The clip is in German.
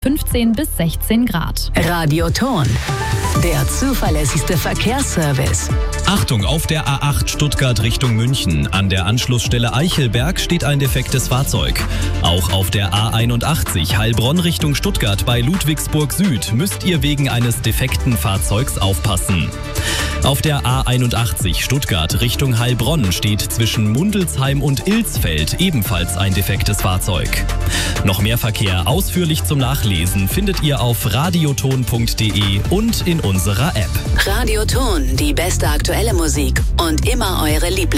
15 bis 16 Grad. Radioton, der zuverlässigste Verkehrsservice. Achtung, auf der A8 Stuttgart Richtung München. An der Anschlussstelle Eichelberg steht ein defektes Fahrzeug. Auch auf der A81 Heilbronn Richtung Stuttgart bei Ludwigsburg Süd müsst ihr wegen eines defekten Fahrzeugs aufpassen. Auf der A81 Stuttgart Richtung Heilbronn steht zwischen Mundelsheim und Ilsfeld ebenfalls ein defektes Fahrzeug. Noch mehr Verkehr ausführlich zum Nachlesen findet ihr auf radioton.de und in unserer App. Radioton, die beste aktuelle Musik und immer eure Lieblings.